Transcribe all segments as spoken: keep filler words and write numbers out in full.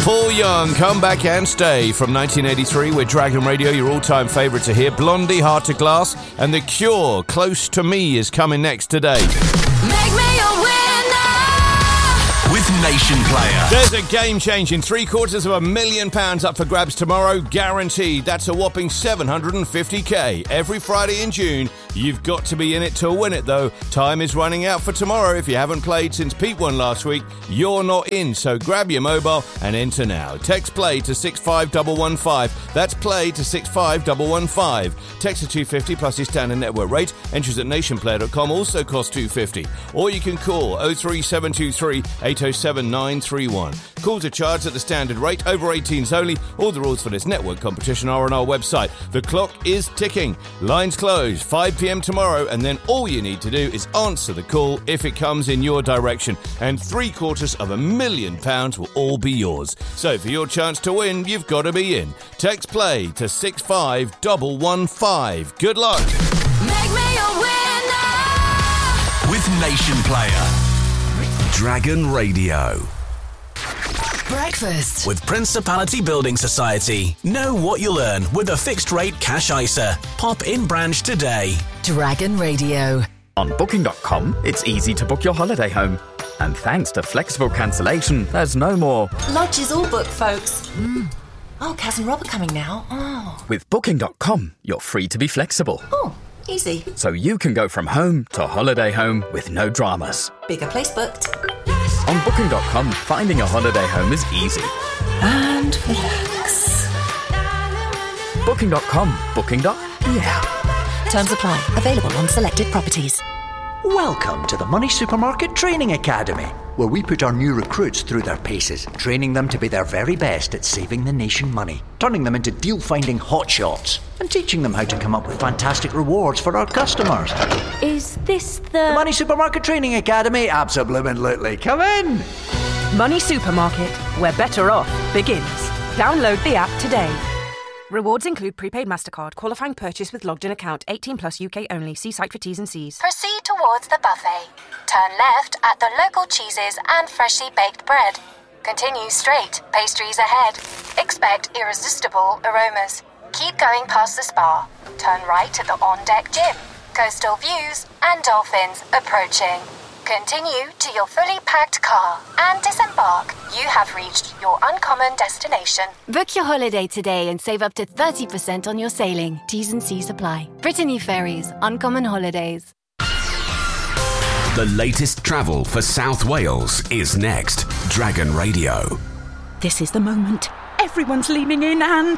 Paul Young, Come Back and Stay from nineteen eighty-three with Dragon Radio, your all-time favourite to hear. Blondie, Heart to Glass, and The Cure, Close to Me, is coming next today. Make me a winner with Nation Player. There's a game-changing three quarters of a million pounds up for grabs tomorrow, guaranteed. That's a whopping seven hundred fifty k every Friday in June. You've got to be in it to win it, though. Time is running out for tomorrow. If you haven't played since Pete won last week, you're not in. So grab your mobile and enter now. Text play to six five one one five. That's play to six five one one five. Text to two fifty plus your standard network rate. Entries at nation player dot com also cost two fifty. Or you can call oh three seven two three eight oh seven nine three one. Calls are charged at the standard rate, over eighteens only. All the rules for this network competition are on our website. The clock is ticking. Lines closed five p.m. tomorrow, and then all you need to do is answer the call if it comes in your direction, and three quarters of a million pounds will all be yours. So for your chance to win, you've got to be in. Text play to six five one one five. Good luck. Make me a winner with Nation Player. Dragon Radio. Breakfast with Principality Building Society. Know what you'll earn with a fixed rate cash I S A. Pop in branch today. Dragon Radio. On booking dot com, it's easy to book your holiday home. And thanks to flexible cancellation, there's no more lodge is all booked, folks. Mm. Oh, Kaz and Rob are coming now. Oh. With booking dot com, you're free to be flexible. Oh, easy. So you can go from home to holiday home with no dramas. Bigger place booked. On booking dot com, finding a holiday home is easy. And relax. booking dot com. Booking. Yeah. Terms apply. Available on selected properties. Welcome to the Money Supermarket Training Academy, where we put our new recruits through their paces, training them to be their very best at saving the nation money, turning them into deal-finding hotshots, and teaching them how to come up with fantastic rewards for our customers. Is this the... The Money Supermarket Training Academy? Absolutely. Come in! Money Supermarket, where better off begins. Download the app today. Rewards include prepaid MasterCard, qualifying purchase with logged-in account, eighteen plus U K only. See site for T's and C's. Proceed towards the buffet. Turn left at the local cheeses and freshly baked bread. Continue straight, pastries ahead. Expect irresistible aromas. Keep going past the spa. Turn right at the on-deck gym. Coastal views and dolphins approaching. Continue to your fully packed car and disembark. You have reached your uncommon destination. Book your holiday today and save up to thirty percent on your sailing. T's and C's apply. Brittany Ferries, Uncommon Holidays. The latest travel for South Wales is next. Dragon Radio. This is the moment. Everyone's leaning in and...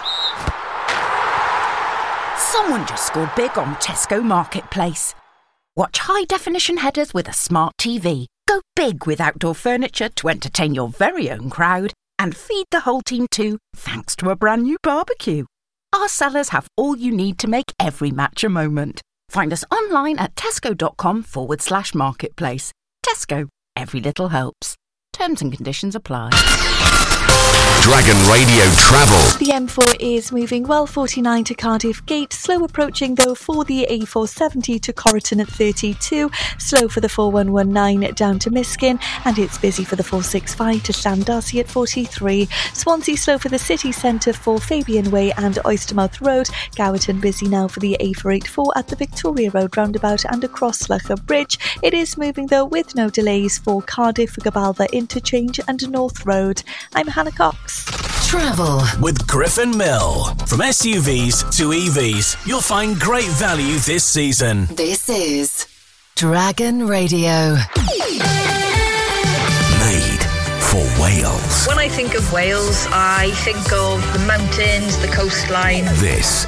Someone just scored big on Tesco Marketplace. Watch high-definition headers with a smart T V. Go big with outdoor furniture to entertain your very own crowd. And feed the whole team too, thanks to a brand new barbecue. Our sellers have all you need to make every match a moment. Find us online at tesco.com forward slash marketplace. Tesco. Every little helps. Terms and conditions apply. Dragon Radio Travel. The M four is moving well, forty-nine to Cardiff Gate. Slow approaching though for the A four seventy to Corriton at thirty-two. Slow for the four one one nine down to Miskin. And it's busy for the four sixty-five to Llandarcy at forty-three. Swansea slow for the city centre for Fabian Way and Oystermouth Road. Gowerton busy now for the A four eighty-four at the Victoria Road roundabout and across Lugger Bridge. It is moving though with no delays for Cardiff, Gabalva Interchange and North Road. I'm Hannah Cox. Travel with Griffin Mill. From S U Vs to E Vs, you'll find great value this season. This is Dragon Radio. Made for Wales. When I think of Wales, I think of the mountains, the coastline. This